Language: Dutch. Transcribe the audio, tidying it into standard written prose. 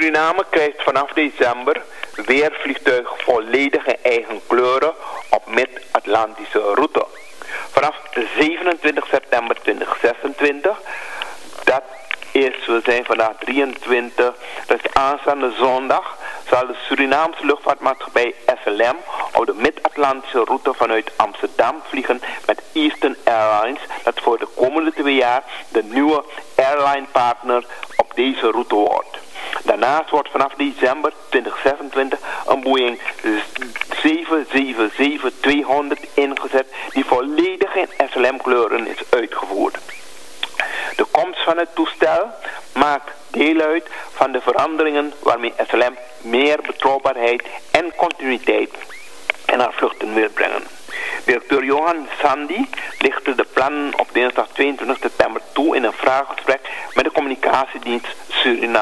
Suriname krijgt vanaf december weer vliegtuigen volledig in eigen kleuren op Mid-Atlantische route. Vanaf 27 september 2026, we zijn vandaag 23, dat is aanstaande zondag, zal de Surinaamse luchtvaartmaatschappij SLM op de Mid-Atlantische route vanuit Amsterdam vliegen met Eastern Airlines, dat voor de komende 2 jaar de nieuwe airline partner op deze route wordt. Daarnaast wordt vanaf december 2026 een Boeing 777-200 ingezet die volledig in SLM-kleuren is uitgevoerd. De komst van het toestel maakt deel uit van de veranderingen waarmee SLM meer betrouwbaarheid en continuïteit in haar vluchten wil brengen. Directeur Johan Sandy lichtte de plannen op dinsdag 22 september toe in een vraaggesprek met de communicatiedienst Suriname.